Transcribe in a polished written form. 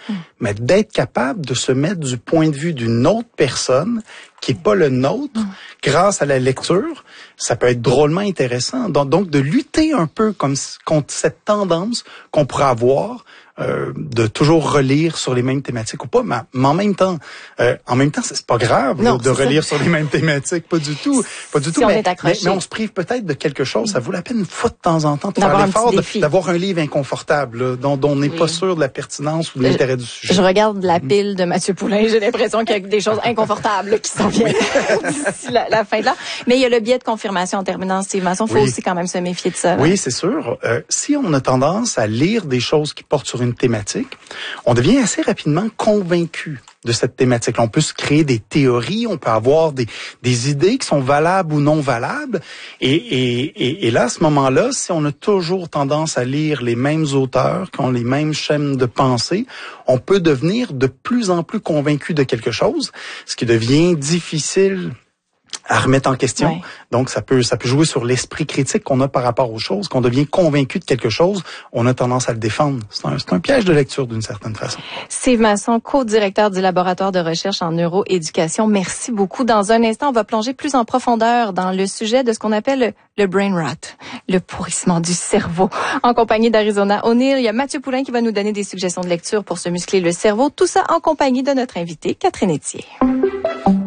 mais d'être capable de se mettre du point de vue d'une autre personne qui est pas le nôtre, grâce à la lecture, ça peut être drôlement intéressant. Donc de lutter un peu contre cette tendance qu'on pourrait avoir de toujours relire sur les mêmes thématiques ou pas, mais en même temps, c'est pas grave non, de relire sur les mêmes thématiques, pas du tout, si on est accroché. Mais on se prive peut-être de quelque chose. Ça vaut la peine une fois de temps en temps de faire l'effort d'avoir un livre inconfortable là, dont on n'est pas sûr de la pertinence ou de l'intérêt du sujet. Je regarde la pile de Mathieu Poulain, j'ai l'impression qu'il y a des choses inconfortables qui s'en viennent d'ici la fin de l'heure. Mais il y a le biais de confirmation en terminant, Steve Masson. Il faut aussi quand même se méfier de ça. Oui, c'est sûr. Si on a tendance à lire des choses qui portent sur une thématique, on devient assez rapidement convaincu de cette thématique. On peut se créer des théories, on peut avoir des idées qui sont valables ou non valables. Et là, à ce moment-là, si on a toujours tendance à lire les mêmes auteurs, qui ont les mêmes schèmes de pensée, on peut devenir de plus en plus convaincu de quelque chose, ce qui devient difficile à remettre en question. Ouais. Donc, ça peut jouer sur l'esprit critique qu'on a par rapport aux choses, qu'on devient convaincu de quelque chose, on a tendance à le défendre. C'est un piège de lecture d'une certaine façon. Steve Masson, co-directeur du laboratoire de recherche en neuroéducation. Merci beaucoup. Dans un instant, on va plonger plus en profondeur dans le sujet de ce qu'on appelle le brain rot, le pourrissement du cerveau. En compagnie d'Arizona O'Neill, il y a Mathieu Poulain qui va nous donner des suggestions de lecture pour se muscler le cerveau. Tout ça en compagnie de notre invitée, Catherine Etier.